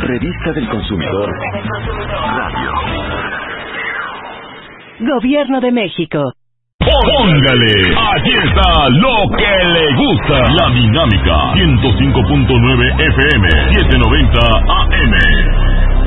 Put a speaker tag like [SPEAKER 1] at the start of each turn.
[SPEAKER 1] Revista del Consumidor. Radio.
[SPEAKER 2] Gobierno de México.
[SPEAKER 3] Póngale, aquí está lo que le gusta. La Dinámica 105.9 FM, 790 AM.